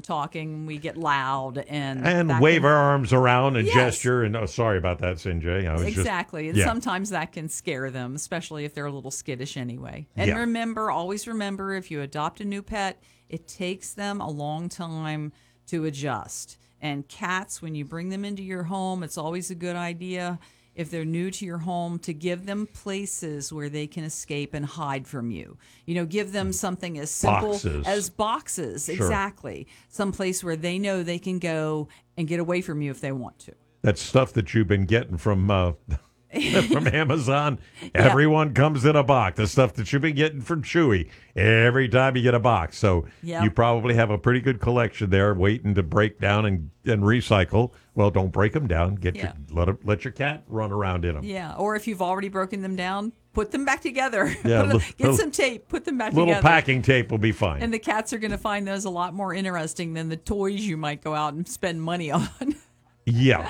talking, we get loud and wave our arms around and gesture. And sorry about that, Sinjay. Exactly. And sometimes that can scare them, especially if they're a little skittish anyway. And always remember, if you adopt a new pet, it takes them a long time to adjust. And cats, when you bring them into your home, it's always a good idea, if they're new to your home, to give them places where they can escape and hide from you. Give them something as simple as boxes. Sure. Exactly. Some place where they know they can go and get away from you if they want to. That stuff that you've been getting from Amazon, everyone comes in a box. The stuff that you've been getting from Chewy, every time you get a box. So you probably have a pretty good collection there waiting to break down and recycle. Well, don't break them down. Let your cat run around in them. Yeah, or if you've already broken them down, put them back together. Yeah, get some tape, put them back together. Little packing tape will be fine. And the cats are going to find those a lot more interesting than the toys you might go out and spend money on. Yeah.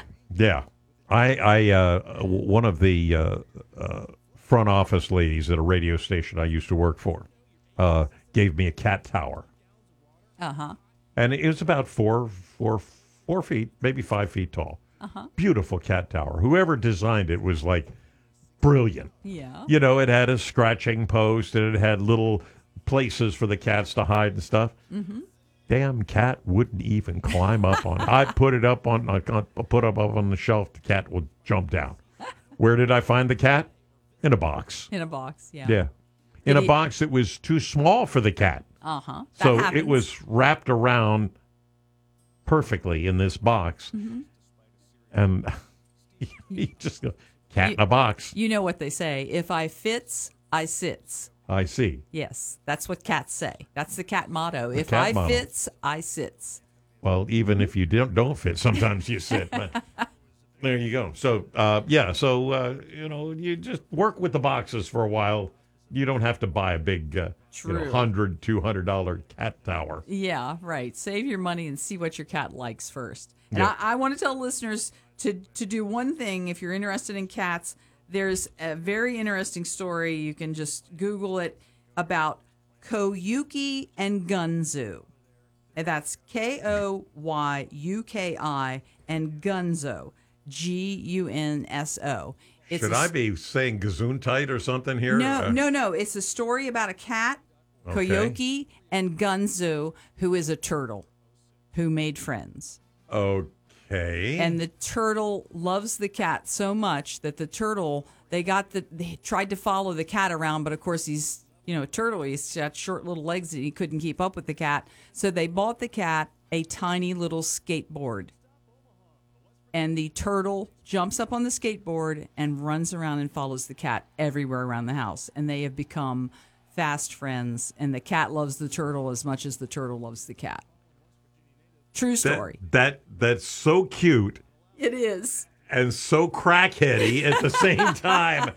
One of the front office ladies at a radio station I used to work for gave me a cat tower. And it was about 4 feet, maybe 5 feet tall. Beautiful cat tower. Whoever designed it was like brilliant. Yeah. It had a scratching post and it had little places for the cats to hide and stuff. Mm-hmm. Damn cat wouldn't even climb up on it. I put it up on the shelf. The cat would jump down. Where did I find the cat? In a box. In a box, yeah. Yeah. In a box that was too small for the cat. So it was wrapped around perfectly in this box. Mm-hmm. And you just go, cat in a box. You know what they say. If I fits, I sits. I see. Yes, that's what cats say. That's the cat motto. If I fits, I sits. Well, even if you don't fit, sometimes you sit. But there you go. So, you just work with the boxes for a while. You don't have to buy a big $100, $200 cat tower. Yeah, right. Save your money and see what your cat likes first. And I want to tell listeners to do one thing if you're interested in cats. There's a very interesting story. You can just Google it about Koyuki and Gunzo. And that's Koyuki and Gunzo. Gunso. Should I be saying Gesundheit or something here? No. It's a story about a cat, Koyuki, and Gunzo, who is a turtle who made friends. Okay. And the turtle loves the cat so much that the turtle, they tried to follow the cat around, but of course he's, a turtle. He's got short little legs and he couldn't keep up with the cat. So they bought the cat a tiny little skateboard. And the turtle jumps up on the skateboard and runs around and follows the cat everywhere around the house. And they have become fast friends. And the cat loves the turtle as much as the turtle loves the cat. True story. That's so cute. It is. And so crackheady at the same time.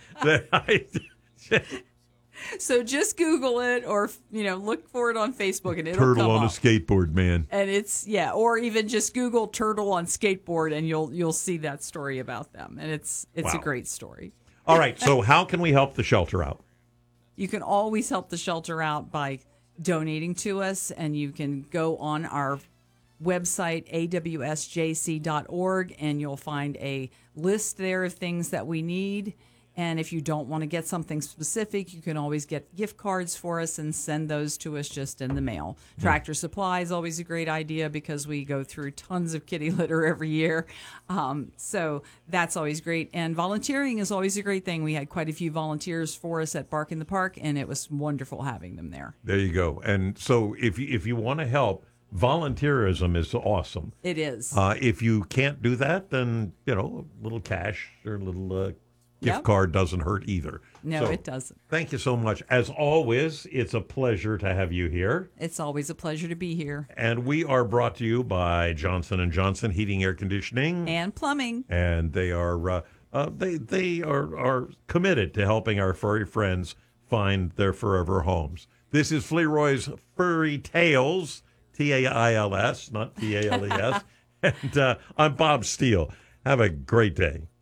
So just Google it or, look for it on Facebook and it'll Turtle come on up. a skateboard, man. And or even just Google turtle on skateboard and you'll see that story about them. And it's a great story. All right. So how can we help the shelter out? You can always help the shelter out by donating to us, and you can go on our website, awsjc.org, and you'll find a list there of things that we need. And if you don't want to get something specific, you can always get gift cards for us and send those to us just in the mail. Tractor Supply is always a great idea because we go through tons of kitty litter every year. So that's always great. And volunteering is always a great thing. We had quite a few volunteers for us at Bark in the Park, and it was wonderful having them there. There you go. And so if you want to help, volunteerism is awesome. It is. If you can't do that, then, a little cash or a little gift card doesn't hurt either. No, it doesn't. Thank you so much. As always, it's a pleasure to have you here. It's always a pleasure to be here. And we are brought to you by Johnson & Johnson Heating, Air Conditioning. And Plumbing. And they are they are committed to helping our furry friends find their forever homes. This is Fleroy's Furry Tales, Tails, not Tales. And I'm Bob Steele. Have a great day.